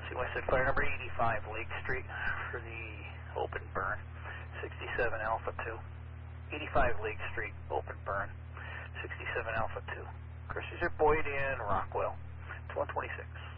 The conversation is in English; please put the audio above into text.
See, I said fire number 85 Lake Street for the open burn. 67 Alpha 2. 85 Lake Street, open burn. 67 Alpha 2. Chris, is there Boyd in Rockwell? It's 126.